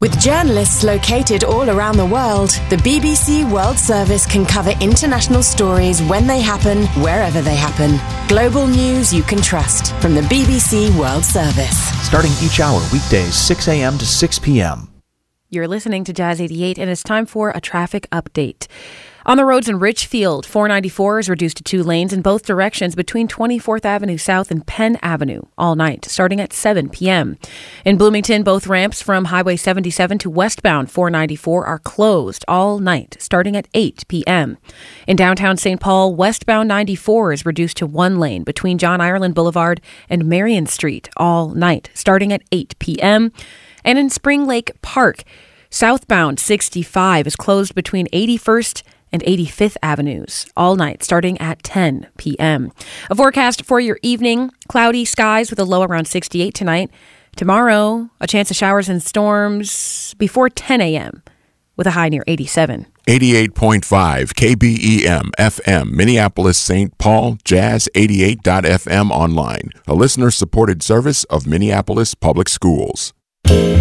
With journalists located all around the world, the BBC World Service can cover international stories when they happen, wherever they happen. Global news you can trust from the BBC World Service. Starting each hour, weekdays, 6 a.m. to 6 p.m. You're listening to Jazz 88, and it's time for a traffic update. On the roads in Richfield, 494 is reduced to 2 lanes in both directions between 24th Avenue South and Penn Avenue all night, starting at 7 p.m. In Bloomington, both ramps from Highway 77 to westbound 494 are closed all night, starting at 8 p.m. In downtown St. Paul, westbound 94 is reduced to 1 lane between John Ireland Boulevard and Marion Street all night, starting at 8 p.m. And in Spring Lake Park, southbound 65 is closed between 81st and 85th Avenues all night, starting at 10 p.m. A forecast for your evening: cloudy skies with a low around 68 tonight. Tomorrow, a chance of showers and storms before 10 a.m. with a high near 87. 88.5 KBEM FM, Minneapolis, St. Paul, Jazz88.fm online, a listener-supported service of Minneapolis Public Schools.